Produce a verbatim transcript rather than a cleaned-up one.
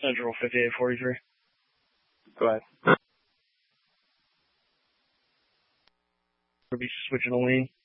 Central fifty-eight forty-three. Go ahead. We'll be switching to lean.